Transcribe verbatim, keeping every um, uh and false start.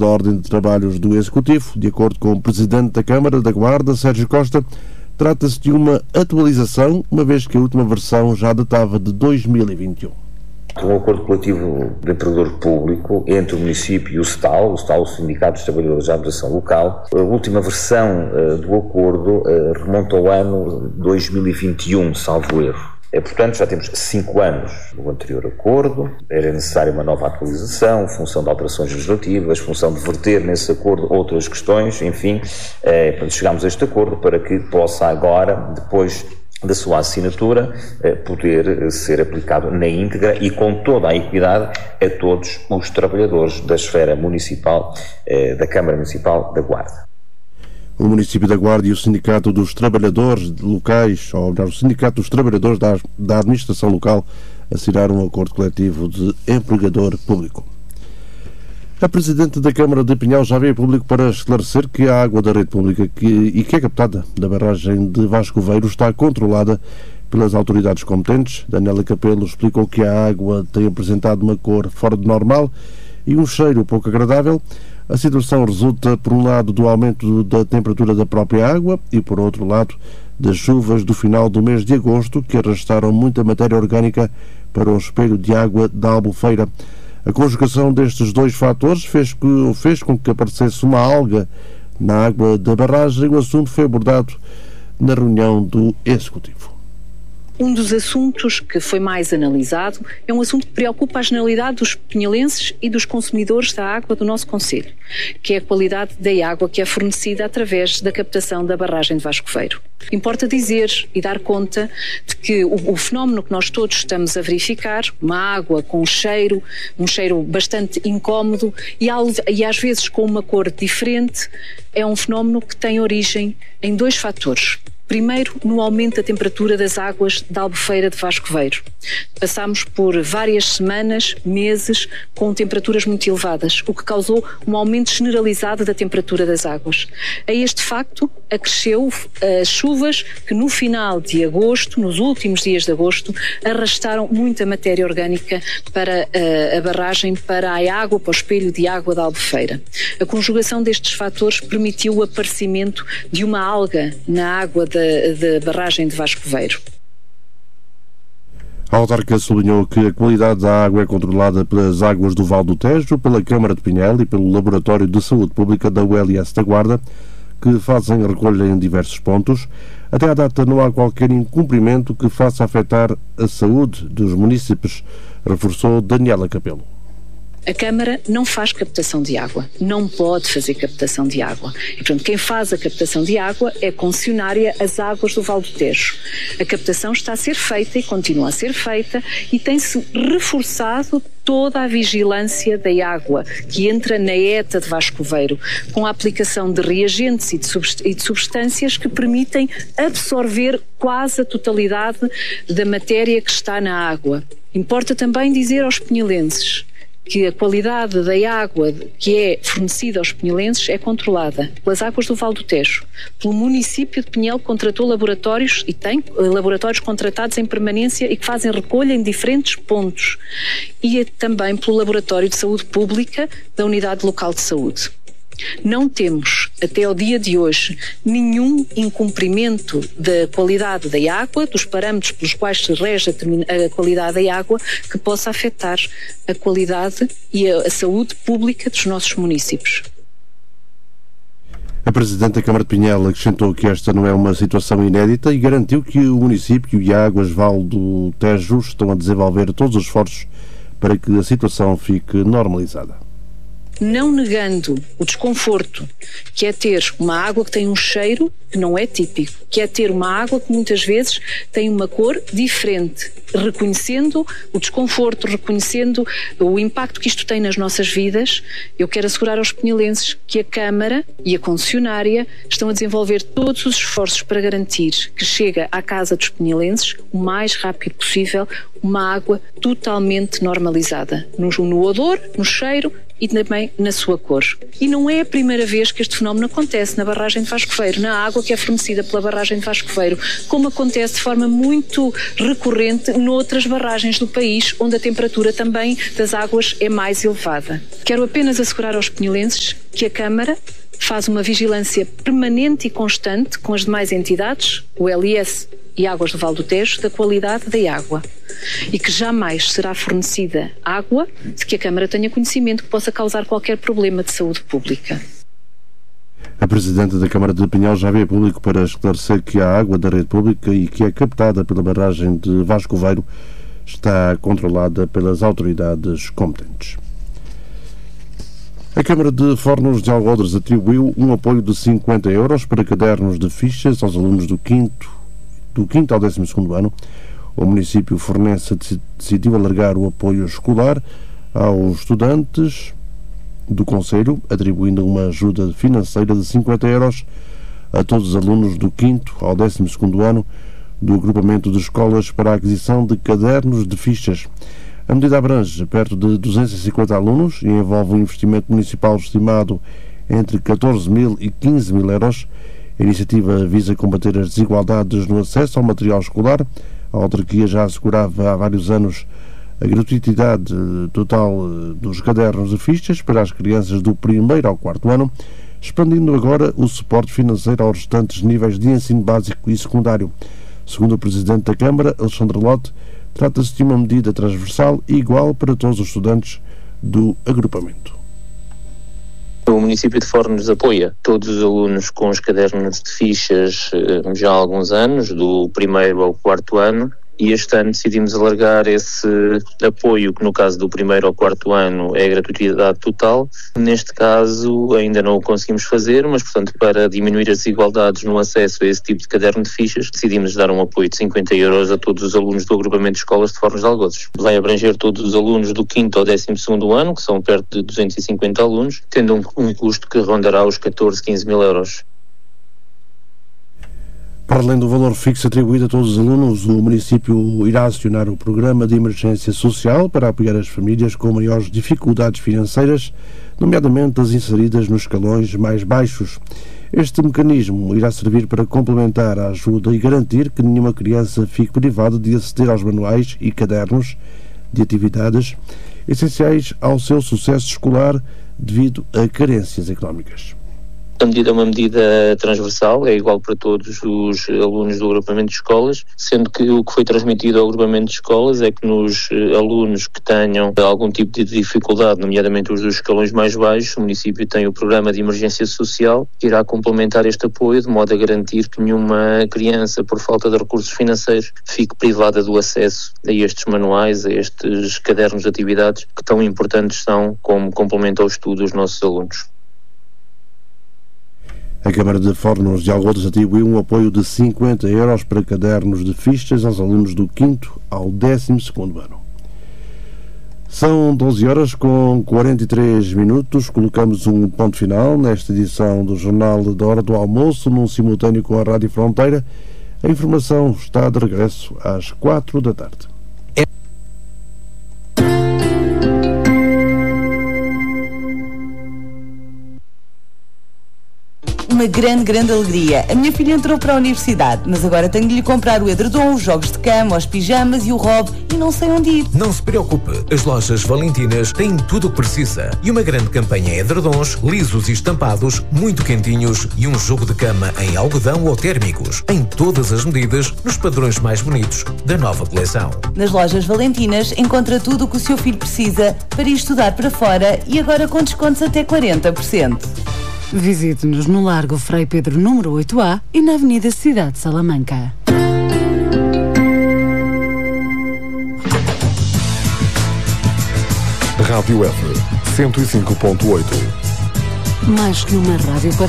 da Ordem de Trabalhos do Executivo. De acordo com o Presidente da Câmara da Guarda, Sérgio Costa, trata-se de uma atualização, uma vez que a última versão já datava de dois mil e vinte e um. Um acordo coletivo de empregador público entre o município e o STAL, o STAL, o Sindicato dos Trabalhadores da Administração Local. A última versão uh, do acordo uh, remonta ao ano dois mil e vinte e um, salvo erro. É, portanto, já temos cinco anos do anterior acordo, era necessária uma nova atualização, função de alterações legislativas, função de verter nesse acordo outras questões, enfim, é, chegámos a este acordo para que possa agora, depois da sua assinatura, poder ser aplicado na íntegra e com toda a equidade a todos os trabalhadores da esfera municipal, da Câmara Municipal da Guarda. O município da Guarda e o Sindicato dos Trabalhadores Locais, ou melhor, o Sindicato dos Trabalhadores da, da Administração Local, assinaram um acordo coletivo de empregador público. A Presidente da Câmara de Pinhal já veio a público para esclarecer que a água da rede pública que, e que é captada da barragem de Vascoveiro está controlada pelas autoridades competentes. Daniela Capelo explicou que a água tem apresentado uma cor fora de normal e um cheiro pouco agradável. A situação resulta, por um lado, do aumento da temperatura da própria água e, por outro lado, das chuvas do final do mês de agosto, que arrastaram muita matéria orgânica para o espelho de água da Albufeira. A conjugação destes dois fatores fez, que, fez com que aparecesse uma alga na água da barragem. O assunto foi abordado na reunião do Executivo. Um dos assuntos que foi mais analisado é um assunto que preocupa a generalidade dos pinhalenses e dos consumidores da água do nosso concelho, que é a qualidade da água que é fornecida através da captação da barragem de Vascoveiro. Importa dizer e dar conta de que o, o fenómeno que nós todos estamos a verificar, uma água com um cheiro, um cheiro bastante incómodo e, e às vezes com uma cor diferente, é um fenómeno que tem origem em dois fatores. Primeiro, no aumento da temperatura das águas da Albufeira de Vascoveiro. Passámos por várias semanas, meses, com temperaturas muito elevadas, o que causou um aumento generalizado da temperatura das águas. A este facto, acresceu as chuvas que no final de agosto, nos últimos dias de agosto, arrastaram muita matéria orgânica para a, a barragem, para a água, para o espelho de água da Albufeira. A conjugação destes fatores permitiu o aparecimento de uma alga na água da da barragem de Vascoveiro. A autarca sublinhou que a qualidade da água é controlada pelas águas do Val do Tejo, pela Câmara de Pinhel e pelo Laboratório de Saúde Pública da U L S da Guarda, que fazem a recolha em diversos pontos. Até à data não há qualquer incumprimento que faça afetar a saúde dos munícipes, reforçou Daniela Capelo. A Câmara não faz captação de água, não pode fazer captação de água. E, portanto, quem faz a captação de água é concessionária as águas do Val do Tejo. A captação está a ser feita e continua a ser feita e tem-se reforçado toda a vigilância da água que entra na ETA de Vascoveiro, com a aplicação de reagentes e de substâncias que permitem absorver quase a totalidade da matéria que está na água. Importa também dizer aos pinhelenses que a qualidade da água que é fornecida aos pinhelenses é controlada pelas águas do Val do Tejo, pelo município de Pinhel que contratou laboratórios e tem laboratórios contratados em permanência e que fazem recolha em diferentes pontos, e é também pelo Laboratório de Saúde Pública da Unidade Local de Saúde. Não temos, até ao dia de hoje, nenhum incumprimento da qualidade da água, dos parâmetros pelos quais se rege a qualidade da água, que possa afetar a qualidade e a saúde pública dos nossos municípios. A Presidente da Câmara de Pinhel acrescentou que esta não é uma situação inédita e garantiu que o município e a Águas Val do Tejo estão a desenvolver todos os esforços para que a situação fique normalizada. Não negando o desconforto que é ter uma água que tem um cheiro que não é típico, que é ter uma água que muitas vezes tem uma cor diferente, reconhecendo o desconforto, reconhecendo o impacto que isto tem nas nossas vidas, eu quero assegurar aos pinhelenses que a Câmara e a concessionária estão a desenvolver todos os esforços para garantir que chega à casa dos pinhelenses o mais rápido possível uma água totalmente normalizada, no, no odor, no cheiro e também na sua cor. E não é a primeira vez que este fenómeno acontece na barragem de Vasco Veiro, na água que é fornecida pela barragem de Vasco Veiro, como acontece de forma muito recorrente noutras barragens do país, onde a temperatura também das águas é mais elevada. Quero apenas assegurar aos penholenses que a Câmara faz uma vigilância permanente e constante com as demais entidades, o L I S e Águas do Val do Tejo, da qualidade da água e que jamais será fornecida água de que a Câmara tenha conhecimento que possa causar qualquer problema de saúde pública. A Presidente da Câmara de Pinhal já veio a público para esclarecer que a água da rede pública e que é captada pela barragem de Vasco Veiro está controlada pelas autoridades competentes. A Câmara de Fornos de Algodres atribuiu um apoio de cinquenta euros para cadernos de fichas aos alunos do quinto, do quinto ao décimo segundo ano. O município fornece decidiu alargar o apoio escolar aos estudantes do concelho, atribuindo uma ajuda financeira de cinquenta euros a todos os alunos do quinto ao décimo segundo ano do agrupamento de escolas para a aquisição de cadernos de fichas. A medida abrange perto de duzentos e cinquenta alunos e envolve um investimento municipal estimado entre catorze mil e quinze mil euros. A iniciativa visa combater as desigualdades no acesso ao material escolar. A autarquia já assegurava há vários anos a gratuitidade total dos cadernos de fichas para as crianças do primeiro ao quarto ano, expandindo agora o suporte financeiro aos restantes níveis de ensino básico e secundário. Segundo o Presidente da Câmara, Alexandre Lote, trata-se de uma medida transversal e igual para todos os estudantes do agrupamento. O município de Fornos apoia todos os alunos com os cadernos de fichas já há alguns anos, do primeiro ao quarto ano, e este ano decidimos alargar esse apoio, que no caso do primeiro ao quarto ano é a gratuidade total. Neste caso ainda não o conseguimos fazer, mas portanto para diminuir as desigualdades no acesso a esse tipo de caderno de fichas, decidimos dar um apoio de cinquenta euros a todos os alunos do agrupamento de escolas de Fornos de Algodres. Vai abranger todos os alunos do quinto ao décimo segundo ano, que são perto de duzentos e cinquenta alunos, tendo um, um custo que rondará os catorze, quinze mil euros. Para além do valor fixo atribuído a todos os alunos, o município irá acionar o programa de emergência social para apoiar as famílias com maiores dificuldades financeiras, nomeadamente as inseridas nos escalões mais baixos. Este mecanismo irá servir para complementar a ajuda e garantir que nenhuma criança fique privada de aceder aos manuais e cadernos de atividades essenciais ao seu sucesso escolar devido a carências económicas. A medida é uma medida transversal, é igual para todos os alunos do agrupamento de escolas, sendo que o que foi transmitido ao agrupamento de escolas é que nos alunos que tenham algum tipo de dificuldade, nomeadamente os dos escalões mais baixos, o município tem o programa de emergência social que irá complementar este apoio de modo a garantir que nenhuma criança, por falta de recursos financeiros, fique privada do acesso a estes manuais, a estes cadernos de atividades que tão importantes são como complemento ao estudo dos nossos alunos. A Câmara de Fornos de Algodres atribuiu um apoio de cinquenta euros para cadernos de fichas aos alunos do quinto ao décimo segundo ano. São doze horas com quarenta e três minutos. Colocamos um ponto final nesta edição do Jornal da Hora do Almoço, num simultâneo com a Rádio Fronteira. A informação está de regresso às quatro da tarde. Uma grande, grande alegria. A minha filha entrou para a universidade, mas agora tenho de lhe comprar o edredom, os jogos de cama, os pijamas e o robe e não sei onde ir. Não se preocupe, as lojas Valentinas têm tudo o que precisa. E uma grande campanha em edredons, lisos e estampados, muito quentinhos e um jogo de cama em algodão ou térmicos, em todas as medidas, nos padrões mais bonitos da nova coleção. Nas lojas Valentinas encontra tudo o que o seu filho precisa para ir estudar para fora e agora com descontos até quarenta por cento. Visite-nos no Largo Frei Pedro número oito A e na Avenida Cidade de Salamanca. Rádio F cento e cinco ponto oito. Mais que uma rádio para